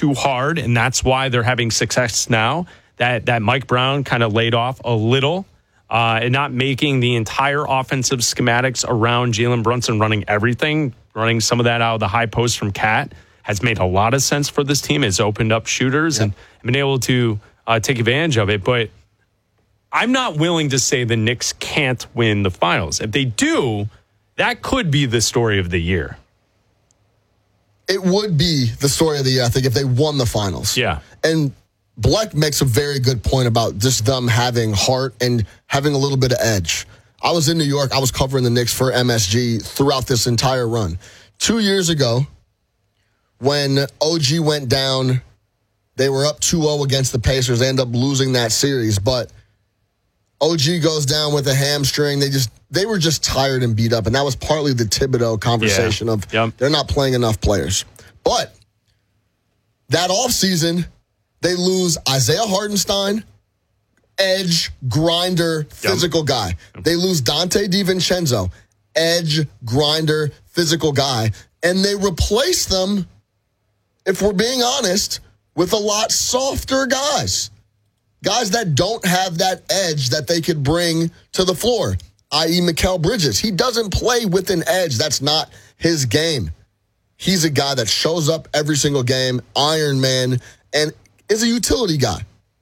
too hard, and that's why they're having success now, that Mike Brown kind of laid off a little and not making the entire offensive schematics around Jalen Brunson running everything, running some of that out of the high post from Cat has made a lot of sense for this team. It's opened up shooters and been able to take advantage of it. But I'm not willing to say the Knicks can't win the finals. If they do, that could be the story of the year. It would be the story of the year, I think, if they won the finals. Yeah. And Bleck makes a very good point about just them having heart and having a little bit of edge. I was in New York. I was covering the Knicks for MSG throughout this entire run. 2 years ago, when OG went down, they were up 2-0 against the Pacers. They end up losing that series. But OG goes down with a hamstring. They were just tired and beat up. And that was partly the Thibodeau conversation of they're not playing enough players. But that offseason, they lose Isaiah Hartenstein, edge, grinder, physical guy. They lose Dante DiVincenzo, edge, grinder, physical guy. And they replace them, if we're being honest, with a lot softer guys. Guys that don't have that edge that they could bring to the floor, i.e. Mikal Bridges. He doesn't play with an edge. That's not his game. He's a guy that shows up every single game, Iron Man, and is a utility guy.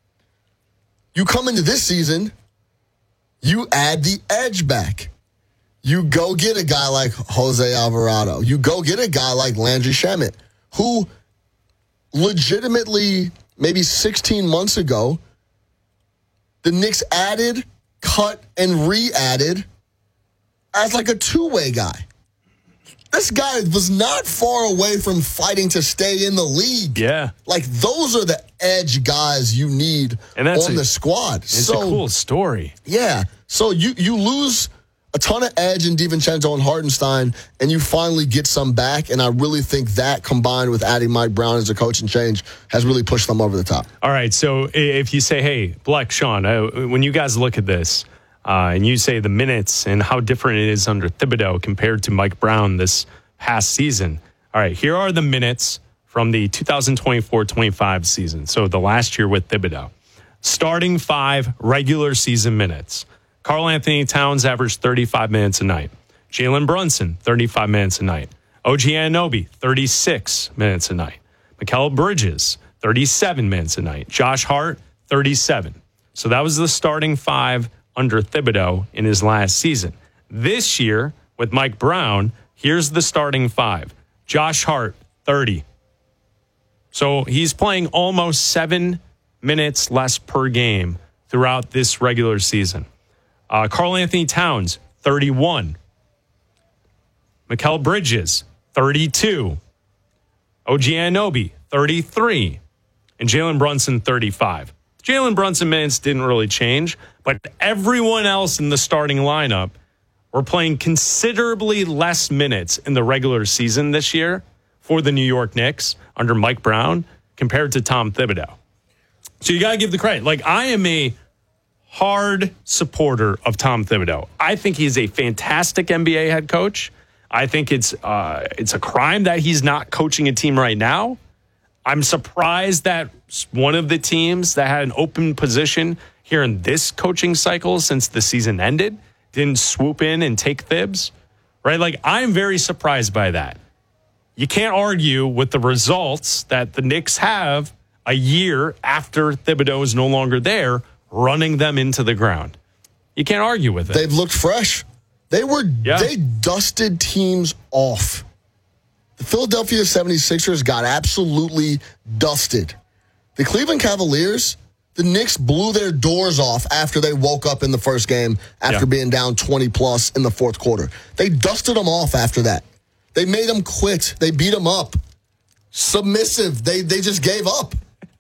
You come into this season, you add the edge back. You go get a guy like Jose Alvarado. You go get a guy like Landry Shamet, who legitimately, maybe 16 months ago, the Knicks added, cut, and re-added as like a two-way guy. This guy was not far away from fighting to stay in the league. Yeah. Like, those are the edge guys you need on the squad. It's a cool story. Yeah. So you lose a ton of edge in DiVincenzo and Hartenstein, and you finally get some back. And I really think that, combined with adding Mike Brown as a coaching change, has really pushed them over the top. All right. So if you say, hey, Bleck, Sean, when you guys look at this and you say the minutes and how different it is under Thibodeau compared to Mike Brown this past season. All right. Here are the minutes from the 2024-25 season. So the last year with Thibodeau. Starting 5 regular season minutes. Karl-Anthony Towns averaged 35 minutes a night. Jalen Brunson, 35 minutes a night. OG Anunoby, 36 minutes a night. Mikal Bridges, 37 minutes a night. Josh Hart, 37. So that was the starting 5 under Thibodeau in his last season. This year, with Mike Brown, here's the starting 5. Josh Hart, 30. So he's playing almost 7 minutes less per game throughout this regular season. Karl-Anthony Towns, 31. Mikal Bridges, 32. OG Anunoby, 33. And Jalen Brunson, 35. Jalen Brunson minutes didn't really change, but everyone else in the starting lineup were playing considerably less minutes in the regular season this year for the New York Knicks under Mike Brown compared to Tom Thibodeau. So you got to give the credit. Like, I am a hard supporter of Tom Thibodeau. I think he's a fantastic NBA head coach. I think it's a crime that he's not coaching a team right now. I'm surprised that one of the teams that had an open position here in this coaching cycle since the season ended didn't swoop in and take Thibs, right? Like, I'm very surprised by that. You can't argue with the results that the Knicks have a year after Thibodeau is no longer there, running them into the ground. You can't argue with it. They've looked fresh. They dusted teams off. The Philadelphia 76ers got absolutely dusted. The Cleveland Cavaliers, the Knicks blew their doors off after they woke up in the first game after being down 20-plus in the fourth quarter. They dusted them off after that. They made them quit. They beat them up. Submissive. They just gave up.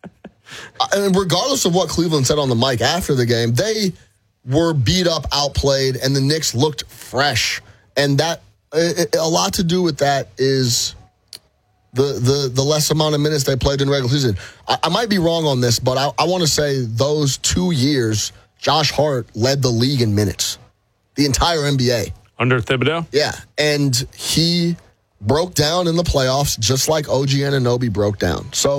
And regardless of what Cleveland said on the mic after the game, they were beat up, outplayed, and the Knicks looked fresh. And that a lot to do with that is the less amount of minutes they played in regular season. I might be wrong on this, but I want to say those 2 years, Josh Hart led the league in minutes, the entire NBA. Under Thibodeau? Yeah, and he broke down in the playoffs just like OG Anunoby broke down. So